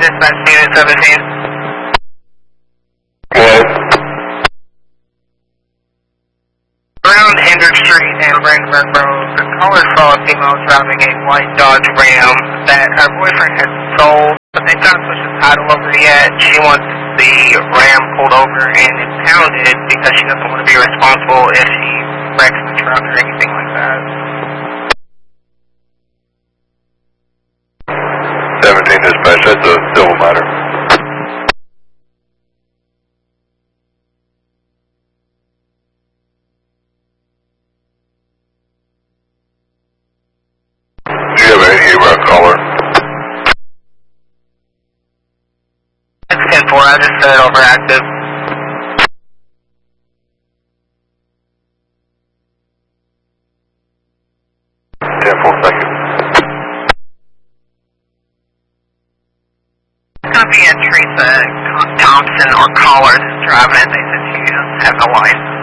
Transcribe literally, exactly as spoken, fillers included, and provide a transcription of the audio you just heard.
Dispatch unit seventeen. Good. Around Hendrick Street and Brandenburg Road, the caller saw a female driving a white Dodge Ram that her boyfriend had sold, but they tried to push the title over yet. She wants the Ram pulled over and impounded because she doesn't want to be responsible if she wrecks the truck or anything like that. seventeen dispatch, that's a civil matter. Do you have an eighty-eight route caller? It's ten four, I just said overactive. ten four, thank you. It's going to be a Teresa Thompson or caller that's driving it. They said she doesn't have no license.